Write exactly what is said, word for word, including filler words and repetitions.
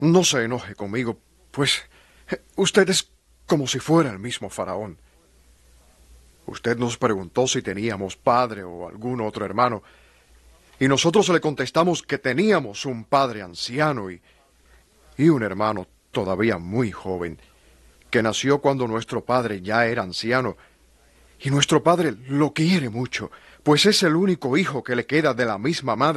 No se enoje conmigo, pues eh, usted es como si fuera el mismo faraón. Usted nos preguntó si teníamos padre o algún otro hermano, y nosotros le contestamos que teníamos un padre anciano y, y un hermano todavía muy joven, que nació cuando nuestro padre ya era anciano, y nuestro padre lo quiere mucho, pues es el único hijo que le queda de la misma madre.